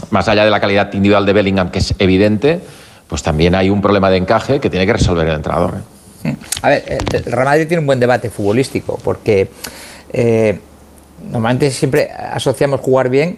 más allá de la calidad individual de Bellingham, que es evidente, pues también hay un problema de encaje que tiene que resolver el entrenador. A ver, el Real Madrid tiene un buen debate futbolístico, porque normalmente siempre asociamos jugar bien